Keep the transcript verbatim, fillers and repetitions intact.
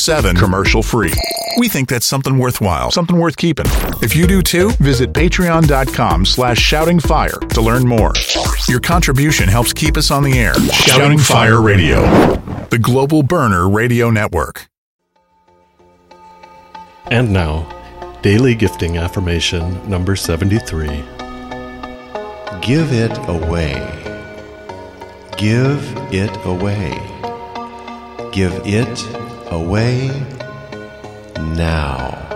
seven, commercial-free. We think that's something worthwhile, something worth keeping. If you do too, visit patreon.com slash shoutingfire to learn more. Your contribution helps keep us on the air. Shouting Fire Radio, the global burner radio network. And now, Daily Gifting Affirmation number seventy-three. Give it away. Give it away. Give it away now.